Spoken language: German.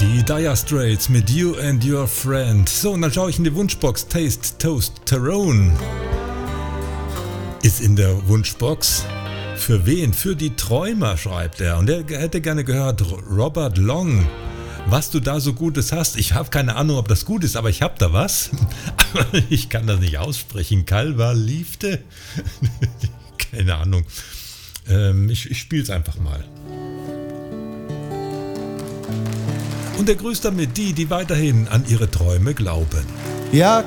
Die Dire Straits mit You and Your Friend. So, und dann schaue ich in die Wunschbox. Taste Toast Tyrone ist in der Wunschbox. Für wen? Für die Träumer, schreibt er. Und er hätte gerne gehört, Robert Long, was du da so Gutes hast. Ich habe keine Ahnung, ob das gut ist, aber ich habe da was. Aber ich kann das nicht aussprechen. Calva Liefde? Keine Ahnung. Ich spiele es einfach mal. Und er grüßt damit die weiterhin an ihre Träume glauben. Ja,